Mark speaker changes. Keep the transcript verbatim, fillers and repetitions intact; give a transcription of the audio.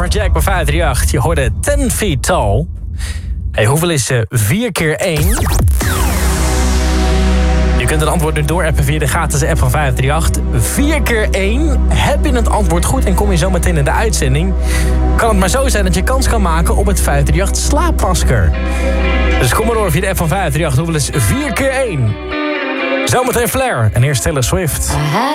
Speaker 1: Summer Jack bij vijf drie acht. Je hoorde ten feet tall. Hey, hoeveel is uh, vier keer één? Je kunt het antwoord nu doorappen via de gratis app van vijf drie acht. vier keer één. Heb je het antwoord goed en kom je zo meteen in de uitzending... kan het maar zo zijn dat je kans kan maken op het vijf drie acht slaapmasker. Dus kom maar door via de app van vijf drie acht. Hoeveel is vier keer één? Zometeen Flair en eerst Taylor Swift.